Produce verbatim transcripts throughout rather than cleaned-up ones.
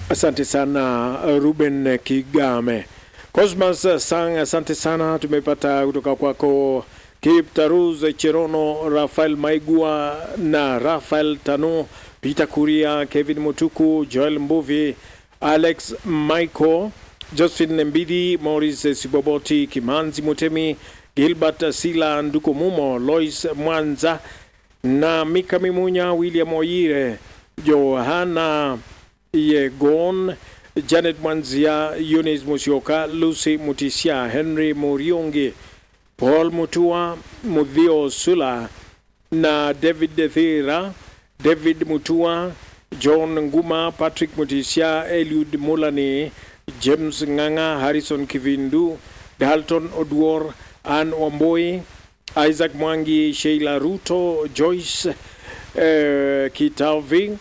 Asante sana Ruben Kigame. Cosmas Sang, asante sana, tumepata kutoka kwako Kip Taruz Cherono, Rafael Maigua na Rafael Tano, Peter Kuria, Kevin Mutuku, Joel Mbuvi, Alex Michael, Josephine Mbidi, Maurice Siboboti, Kimanzi Mutemi, Gilbert Sila Nduko Mumo, Lois Mwanza na Mika Mimunya, William Oyire, Johanna Yegon, Janet Mwanzia, Eunice Musioka, Lucy Mutisia, Henry Muriungi, Paul Mutua, Mudhio Sula na David Thira, David Mutua, John Nguma, Patrick Mutisia, Eliud Mulani, James Nganga, Harrison Kivindu, Dalton Odwor, Ann Wamboi, Isaac Mwangi, Sheila Ruto, Joyce uh, Kitavi,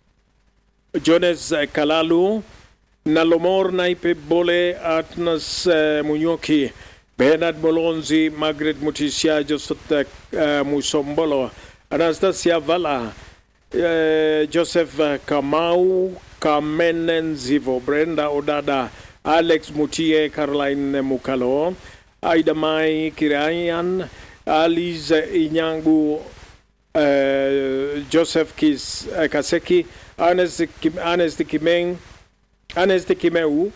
Jones Kalalu, Nalomor Naipe Bole, Atnas uh, Munyoki, Bernard Molonzi, Margaret Mutisia, Joseph uh, Musombolo, Anastasia Vala, uh, Joseph uh, Kamau, Kamenenzivo, Brenda Odada, Alex Mutie, Caroline Mukalo, Aida Mai Kirayan, Alice Inyangu, uh, Joseph Kis, uh, Kaseki, Ernest Kim, Ernest Kimeng, Ernest Kimeu,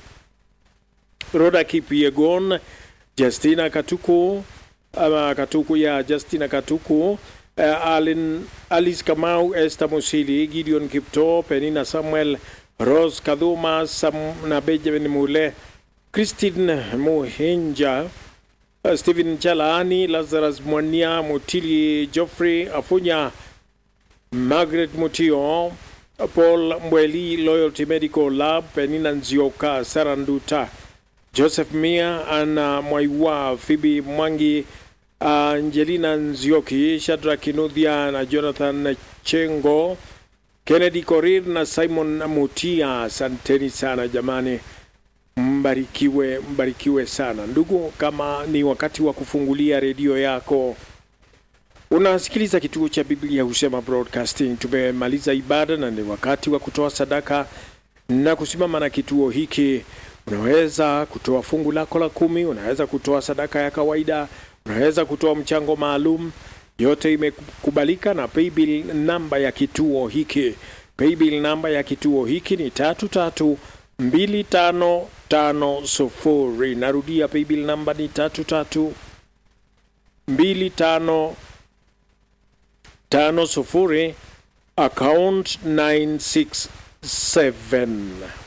Roda Kipiegon, Justina Katuku, uh, Katuku ya Justina Katuku, uh, Alin, Alice Kamau, Esther Musili, Gideon Kipto, Penina Samuel, Rose Kaduma, Sam na Benjamin Mule, Christine Muhinja, uh, Stephen Chalani, Lazarus Mwania, Mutili Geoffrey Afunya, Margaret Mutio, Paul Mweli, Loyalty Medical Lab, Penina Nzioka, Saranduta, Joseph Mia, Anna Mwaiwa, Phoebe Mwangi, uh, Angelina Nzioki, Shadrack Kinuthia na Jonathan Chengo, Kennedy Korir na Simon Mutia. Asanteni sana jamani, mbarikiwe, mbarikiwe sana ndugu. Kama ni wakati wa kufungulia redio yako, unasikiliza kituo cha Biblia Husema Broadcasting. Tumemaliza ibada na ni wakati wa kutoa sadaka na kusimama na kituo hiki. Unaweza kutoa fungu lako la kumi, unaweza kutoa sadaka ya kawaida, unaweza kutoa mchango maalum. Yote imekubalika na paybill namba ya kituo hiki. Paybill namba ya kituo hiki ni tatu tatu mbili tano tano sufuri. Narudia, paybill namba ni tatu tatu mbili tano tano sufuri, account nine six seven.